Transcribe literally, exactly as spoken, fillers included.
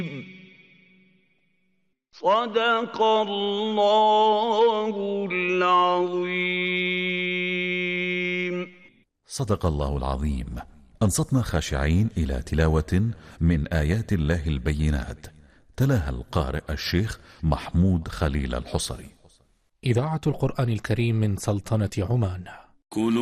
صدق الله العظيم. صدق الله العظيم. أنصتنا خاشعين إلى تلاوة من آيات الله البينات، تلاها القارئ الشيخ محمود خليل الحصري. إذاعة القرآن الكريم من سلطنة عمان.